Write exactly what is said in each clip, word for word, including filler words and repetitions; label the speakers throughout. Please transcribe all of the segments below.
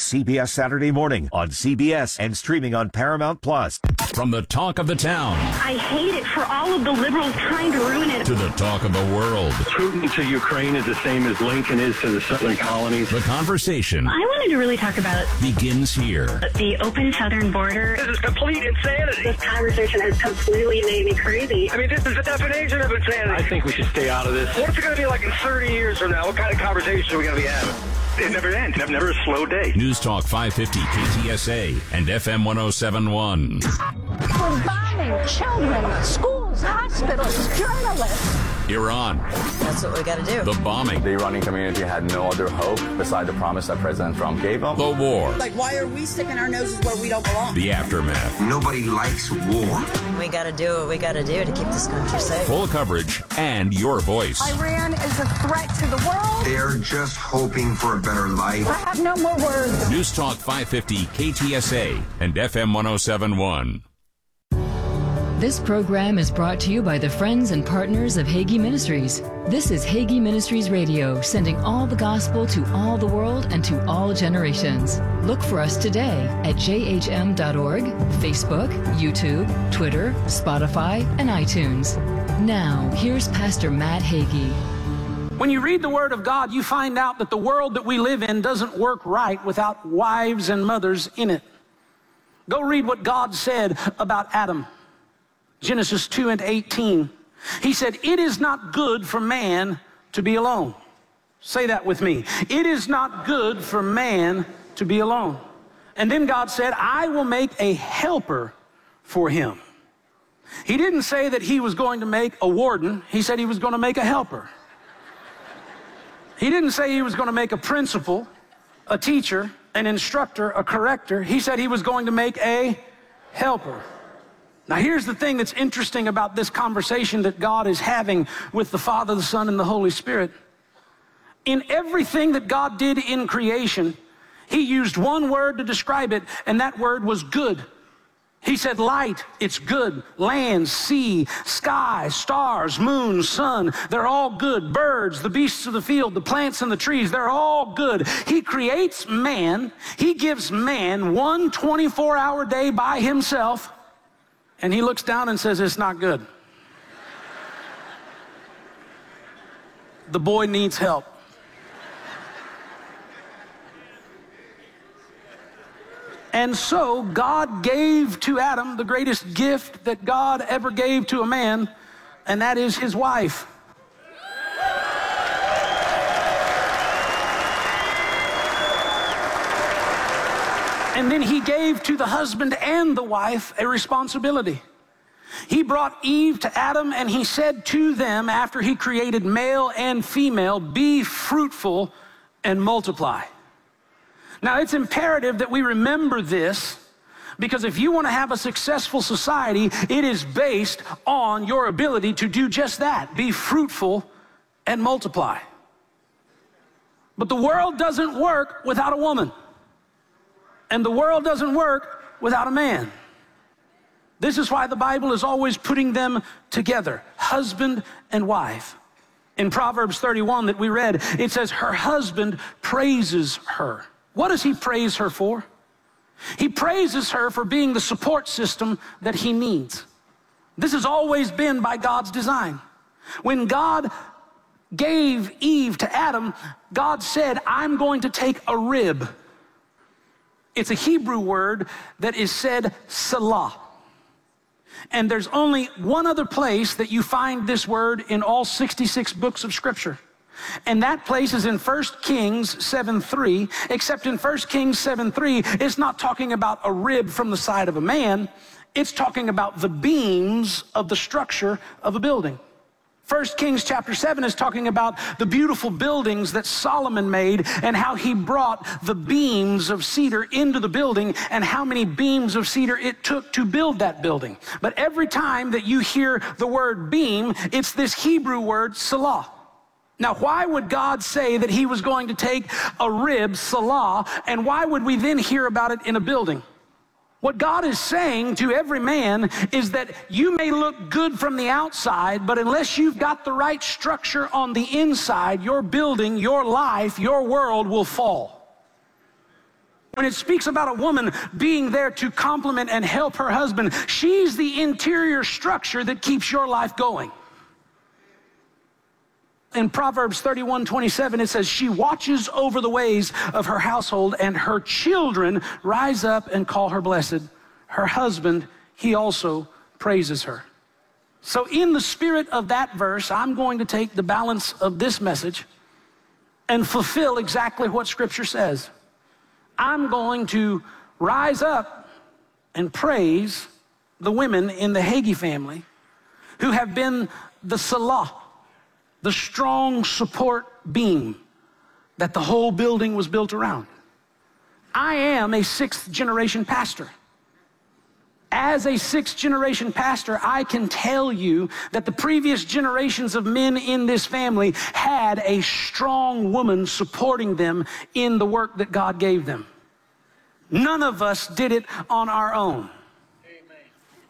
Speaker 1: C B S Saturday Morning on C B S and streaming on Paramount Plus.
Speaker 2: From the talk of the town.
Speaker 3: I hate it for all of the liberals trying to ruin it.
Speaker 2: To the talk of the world.
Speaker 4: Putin to Ukraine is the same as Lincoln is to the southern colonies.
Speaker 2: The conversation.
Speaker 3: I wanted to really talk about
Speaker 2: begins here.
Speaker 3: The open southern border.
Speaker 4: This is complete insanity.
Speaker 3: This conversation has completely made me crazy.
Speaker 4: I mean, this is the definition of insanity. I think we should stay out of this. What's it going to be like in thirty years from now? What kind of conversation are we going to be having? It never ends. Never, never a slow day.
Speaker 2: News Talk five fifty K T S A and F M one oh seven point one.
Speaker 5: We're bombing children, schools, hospitals, journalists.
Speaker 2: Iran.
Speaker 6: That's what we got to do.
Speaker 2: The bombing.
Speaker 7: The Iranian community had no other hope beside the promise that President Trump gave them.
Speaker 2: The war.
Speaker 6: Like, why are we sticking our noses where we don't belong?
Speaker 2: The aftermath.
Speaker 8: Nobody likes war.
Speaker 6: We got to do what we got to do to keep this country safe.
Speaker 2: Full coverage and your voice.
Speaker 5: Iran is a threat to the world.
Speaker 8: They're just hoping for a better life.
Speaker 5: I have no more words.
Speaker 2: News Talk five fifty K T S A and F M one oh seven point one.
Speaker 9: This program is brought to you by the friends and partners of Hagee Ministries. This is Hagee Ministries Radio, sending all the gospel to all the world and to all generations. Look for us today at j h m dot org, Facebook, YouTube, Twitter, Spotify, and iTunes. Now, here's Pastor Matt Hagee.
Speaker 10: When you read the Word of God, you find out that the world that we live in doesn't work right without wives and mothers in it. Go read what God said about Adam. Genesis two and eighteen. He said, "It is not good for man to be alone." Say that with me. It is not good for man to be alone. And then God said, "I will make a helper for him." He didn't say that he was going to make a warden. He said he was going to make a helper. He didn't say he was going to make a principal, a teacher, an instructor, a corrector. He said he was going to make a helper. Now, here's the thing that's interesting about this conversation that God is having with the Father, the Son, and the Holy Spirit. In everything that God did in creation, he used one word to describe it, and that word was good. He said light, it's good. Land, sea, sky, stars, moon, sun, they're all good. Birds, the beasts of the field, the plants and the trees, they're all good. He creates man. He gives man one twenty-four hour day by himself. And he looks down and says, "It's not good. The boy needs help." And so God gave to Adam the greatest gift that God ever gave to a man, and that is his wife. And then he gave to the husband and the wife a responsibility. He brought Eve to Adam and he said to them, after he created male and female, "Be fruitful and multiply." Now, it's imperative that we remember this, because if you want to have a successful society, it is based on your ability to do just that. Be fruitful and multiply. But the world doesn't work without a woman. And the world doesn't work without a man. This is why the Bible is always putting them together, husband and wife. In Proverbs thirty-one that we read, it says her husband praises her. What does he praise her for? He praises her for being the support system that he needs. This has always been by God's design. When God gave Eve to Adam, God said, "I'm going to take a rib." It's a Hebrew word that is said salah. And there's only one other place that you find this word in all sixty-six books of Scripture. And that place is in First Kings seven three, except in First Kings seven three, it's not talking about a rib from the side of a man. It's talking about the beams of the structure of a building. First Kings chapter seven is talking about the beautiful buildings that Solomon made and how he brought the beams of cedar into the building and how many beams of cedar it took to build that building. But every time that you hear the word beam, it's this Hebrew word salah. Now, why would God say that he was going to take a rib, salah, and why would we then hear about it in a building? What God is saying to every man is that you may look good from the outside, but unless you've got the right structure on the inside, your building, your life, your world will fall. When it speaks about a woman being there to complement and help her husband, she's the interior structure that keeps your life going. In Proverbs thirty-one twenty-seven, it says, she watches over the ways of her household, and her children rise up and call her blessed. Her husband, he also praises her. So in the spirit of that verse, I'm going to take the balance of this message and fulfill exactly what Scripture says. I'm going to rise up and praise the women in the Hagee family who have been the Salah, the strong support beam that the whole building was built around. I am a sixth generation pastor. As a sixth generation pastor, I can tell you that the previous generations of men in this family had a strong woman supporting them in the work that God gave them. None of us did it on our own. Amen.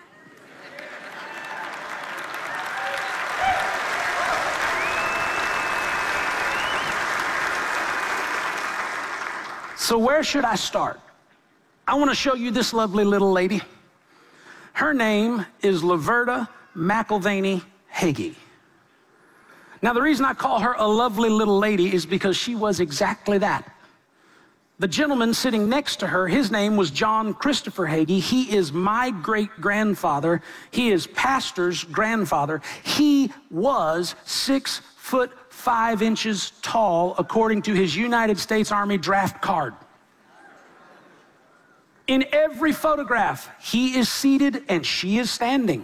Speaker 10: So where should I start? I want to show you this lovely little lady. Her name is Laverta McIlvaney Hagee. Now, the reason I call her a lovely little lady is because she was exactly that. The gentleman sitting next to her, his name was John Christopher Hagee. He is my great-grandfather. He is pastor's grandfather. He was six foot five inches tall, according to his United States Army draft card. In every photograph, he is seated and she is standing.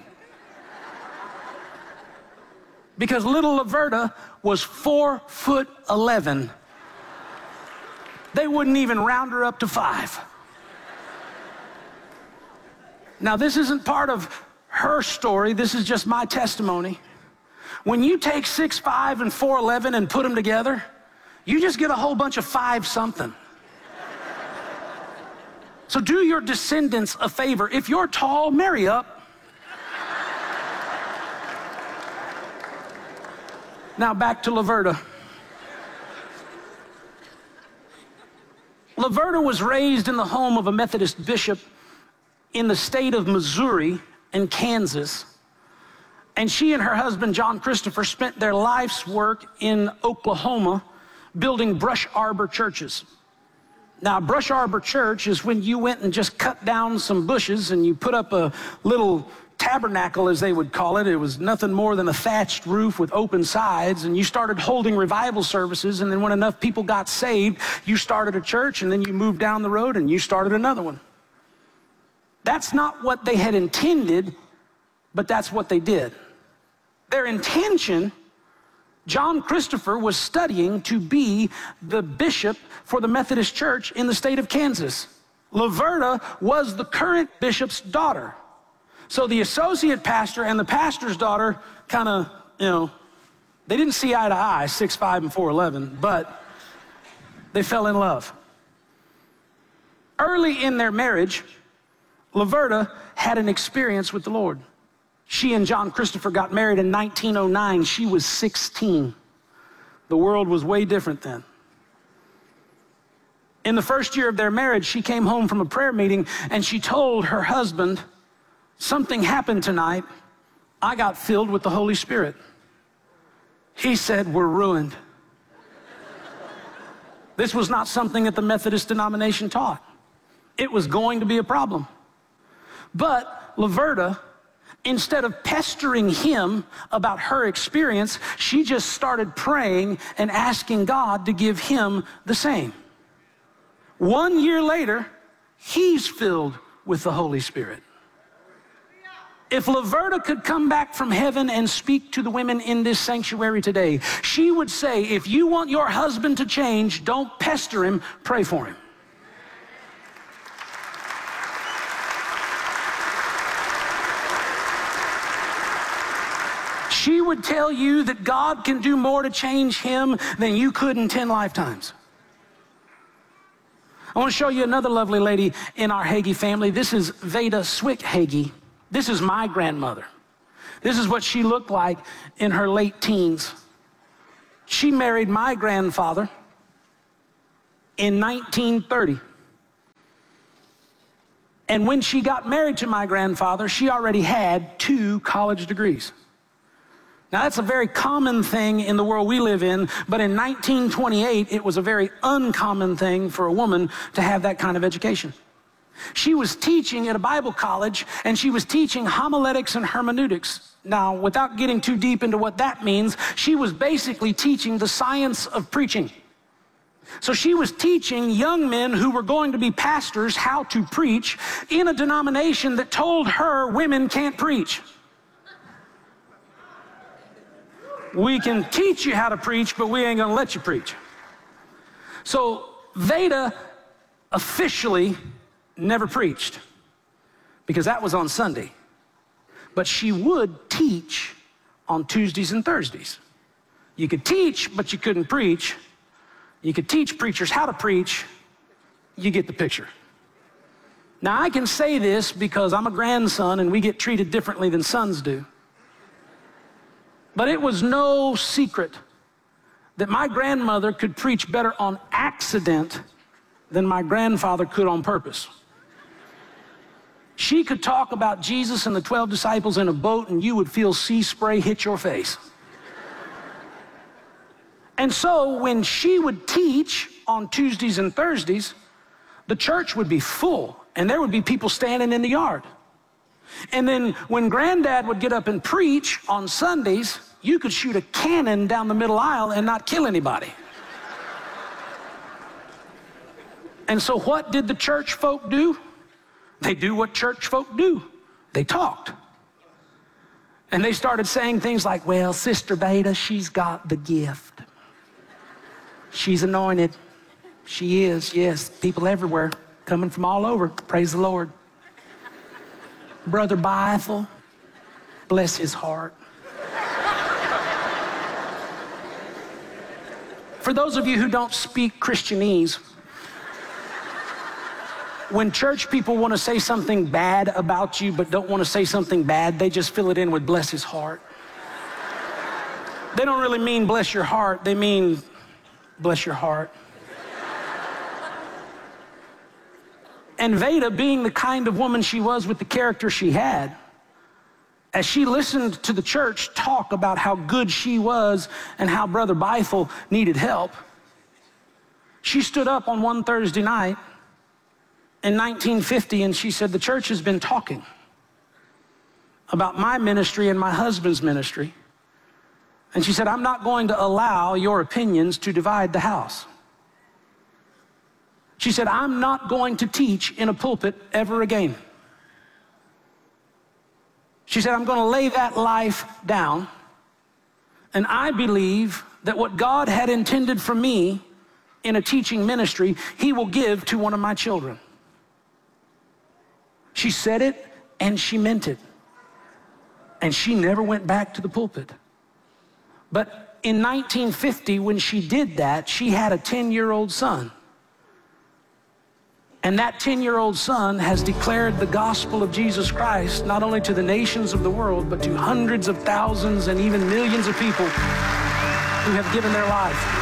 Speaker 10: Because little Laverta was four foot eleven. They wouldn't even round her up to five. Now, this isn't part of her story. This is just my testimony. When you take six five and four eleven and put them together, you just get a whole bunch of five something. So do your descendants a favor. If you're tall, marry up. Now back to Laverta. Laverta was raised in the home of a Methodist bishop in the state of Missouri and Kansas. And she and her husband, John Christopher, spent their life's work in Oklahoma building brush arbor churches. Now, a brush arbor church is when you went and just cut down some bushes and you put up a little tabernacle, as they would call it. It was nothing more than a thatched roof with open sides, and you started holding revival services, and then when enough people got saved, you started a church, and then you moved down the road and you started another one. That's not what they had intended, but that's what they did. Their intention, John Christopher was studying to be the bishop for the Methodist Church in the state of Kansas. Laverta was the current bishop's daughter. So the associate pastor and the pastor's daughter kind of, you know, they didn't see eye to eye, six five and four eleven, but they fell in love. Early in their marriage, Laverta had an experience with the Lord. She and John Christopher got married in nineteen oh nine. She was sixteen. The world was way different then. In the first year of their marriage, she came home from a prayer meeting and she told her husband, something happened tonight. I got filled with the Holy Spirit. He said, we're ruined. This was not something that the Methodist denomination taught. It was going to be a problem. But Laverta, instead of pestering him about her experience, she just started praying and asking God to give him the same. One year later, he's filled with the Holy Spirit. If Laverta could come back from heaven and speak to the women in this sanctuary today, she would say, if you want your husband to change, don't pester him, pray for him. She would tell you that God can do more to change him than you could in ten lifetimes. I want to show you another lovely lady in our Hagee family. This is Veda Swick Hagee. This is my grandmother. This is what she looked like in her late teens. She married my grandfather in nineteen thirty. And when she got married to my grandfather, she already had two college degrees. Now, that's a very common thing in the world we live in, but in nineteen twenty-eight, it was a very uncommon thing for a woman to have that kind of education. She was teaching at a Bible college, and she was teaching homiletics and hermeneutics. Now, without getting too deep into what that means, she was basically teaching the science of preaching. So she was teaching young men who were going to be pastors how to preach in a denomination that told her women can't preach. We can teach you how to preach, but we ain't gonna let you preach. So Veda officially never preached because that was on Sunday. But she would teach on Tuesdays and Thursdays. You could teach, but you couldn't preach. You could teach preachers how to preach. You get the picture. Now, I can say this because I'm a grandson and we get treated differently than sons do. But it was no secret that my grandmother could preach better on accident than my grandfather could on purpose. She could talk about Jesus and the twelve disciples in a boat and you would feel sea spray hit your face. And so when she would teach on Tuesdays and Thursdays, the church would be full and there would be people standing in the yard. And then when Granddad would get up and preach on Sundays, you could shoot a cannon down the middle aisle and not kill anybody. And so what did the church folk do? They do what church folk do. They talked. And they started saying things like, well, Sister Veda, she's got the gift. She's anointed. She is, yes. People everywhere, coming from all over. Praise the Lord. Brother Bethel, bless his heart. For those of you who don't speak Christianese, when church people want to say something bad about you but don't want to say something bad, they just fill it in with bless his heart. They don't really mean bless your heart, they mean bless your heart. And Veda, being the kind of woman she was with the character she had, as she listened to the church talk about how good she was and how Brother Bethel needed help, she stood up on one Thursday night in nineteen fifty and she said, the church has been talking about my ministry and my husband's ministry. And she said, I'm not going to allow your opinions to divide the house. She said, I'm not going to teach in a pulpit ever again. She said, I'm going to lay that life down. And I believe that what God had intended for me in a teaching ministry, He will give to one of my children. She said it and she meant it. And she never went back to the pulpit. But in nineteen fifty, when she did that, she had a ten-year-old son. And that ten-year-old son has declared the gospel of Jesus Christ not only to the nations of the world, but to hundreds of thousands and even millions of people who have given their life.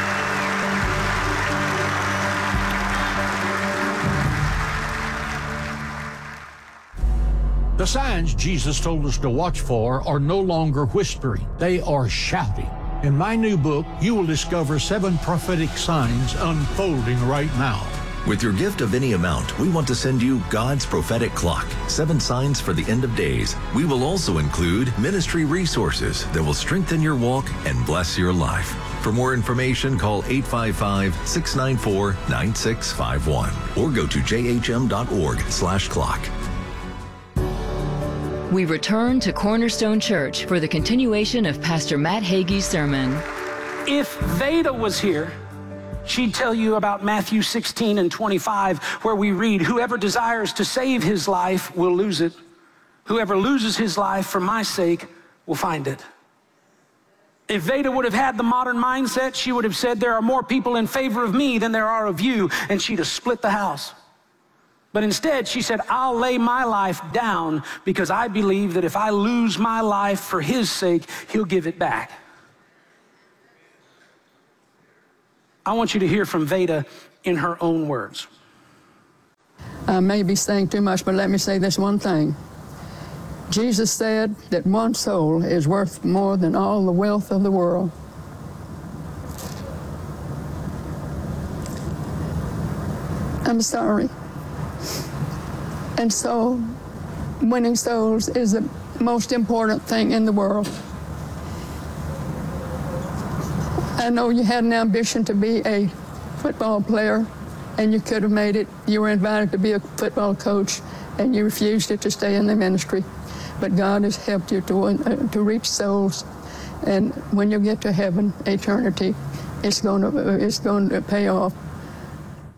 Speaker 11: The signs Jesus told us to watch for are no longer whispering. They are shouting. In my new book, you will discover seven prophetic signs unfolding right now.
Speaker 12: With your gift of any amount, we want to send you God's prophetic clock, seven signs for the end of days. We will also include ministry resources that will strengthen your walk and bless your life. For more information, call eight five five, six nine four, nine six five one or go to j h m dot org slash clock.
Speaker 9: We return to Cornerstone Church for the continuation of Pastor Matt Hagee's sermon.
Speaker 10: If Veda was here, she'd tell you about Matthew sixteen and twenty-five, where we read, whoever desires to save his life will lose it. Whoever loses his life for my sake will find it. If Veda would have had the modern mindset, she would have said, there are more people in favor of me than there are of you, and she'd have split the house. But instead, she said, I'll lay my life down because I believe that if I lose my life for his sake, he'll give it back. I want you to hear from Veda in her own words.
Speaker 13: I may be saying too much, but let me say this one thing. Jesus said that one soul is worth more than all the wealth of the world. I'm sorry. And so, winning souls is the most important thing in the world. I know you had an ambition to be a football player, and you could have made it. You were invited to be a football coach, and you refused it to stay in the ministry. But God has helped you to, uh, to reach souls, and when you get to heaven, eternity, it's going to, it's going to pay off